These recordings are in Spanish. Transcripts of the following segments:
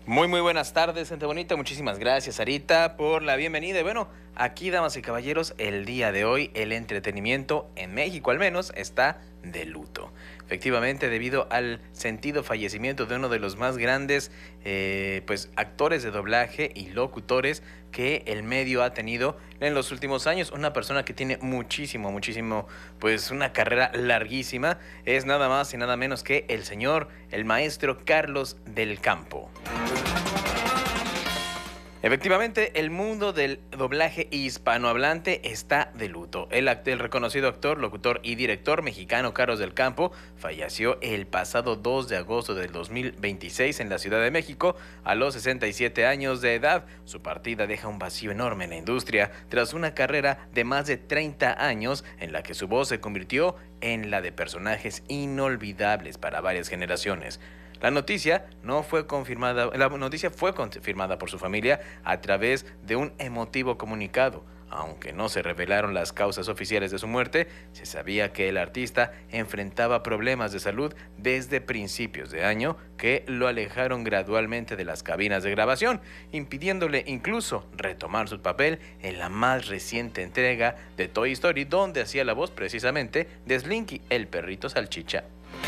Muy buenas tardes, gente bonita. Muchísimas gracias, Sarita, por la bienvenida. Y bueno, aquí, damas y caballeros, el día de hoy el entretenimiento, en México al menos, está de luto. Efectivamente, debido al sentido fallecimiento de uno de los más grandes actores de doblaje y locutores que el medio ha tenido en los últimos años. Una persona que tiene muchísimo, pues una carrera larguísima. Es nada más y nada menos que el señor, el maestro Carlos del Campo. Efectivamente, el mundo del doblaje hispanohablante está de luto. El reconocido actor, locutor y director mexicano Carlos del Campo falleció el pasado 2 de agosto del 2026 en la Ciudad de México a los 67 años de edad. Su partida deja un vacío enorme en la industria tras una carrera de más de 30 años en la que su voz se convirtió en la de personajes inolvidables para varias generaciones. La noticia fue confirmada por su familia a través de un emotivo comunicado. Aunque no se revelaron las causas oficiales de su muerte, se sabía que el artista enfrentaba problemas de salud desde principios de año que lo alejaron gradualmente de las cabinas de grabación, impidiéndole incluso retomar su papel en la más reciente entrega de Toy Story, donde hacía la voz precisamente de Slinky, el perrito salchicha.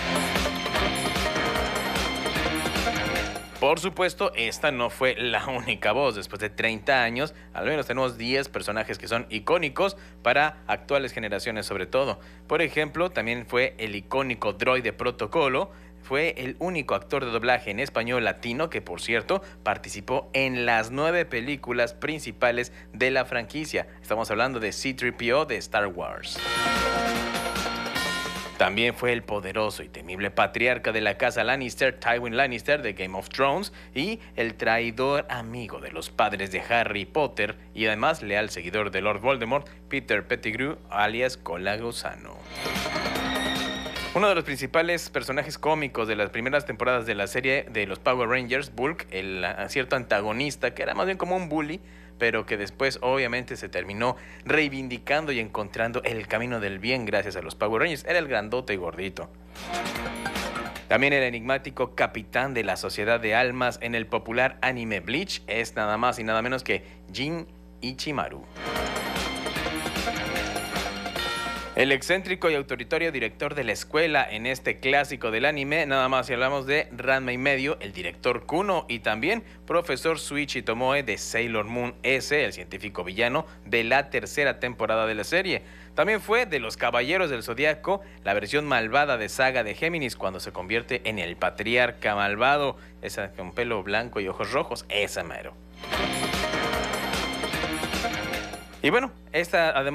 Por supuesto, esta no fue la única voz. Después de 30 años, al menos tenemos 10 personajes que son icónicos para actuales generaciones sobre todo. Por ejemplo, también fue el icónico droide Protocolo. Fue el único actor de doblaje en español latino que, por cierto, participó en las 9 películas principales de la franquicia. Estamos hablando de C-3PO de Star Wars. También fue el poderoso y temible patriarca de la casa Lannister, Tywin Lannister, de Game of Thrones, y el traidor amigo de los padres de Harry Potter, y además leal seguidor de Lord Voldemort, Peter Pettigrew, alias Cola Gusano. Uno de los principales personajes cómicos de las primeras temporadas de la serie de los Power Rangers, Bulk, el cierto antagonista, que era más bien como un bully, pero que después obviamente se terminó reivindicando y encontrando el camino del bien gracias a los Power Rangers. Era el grandote y gordito. También el enigmático capitán de la Sociedad de Almas en el popular anime Bleach es nada más y nada menos que Jin Ichimaru. El excéntrico y autoritario director de la escuela en este clásico del anime, nada más si hablamos de Ranma y medio, el director Kuno, y también profesor Shuichi Tomoe de Sailor Moon S, el científico villano de la tercera temporada de la serie. También fue de los Caballeros del Zodiaco, la versión malvada de Saga de Géminis, cuando se convierte en el patriarca malvado, esa con pelo blanco y ojos rojos, esa mero. Y bueno, esta además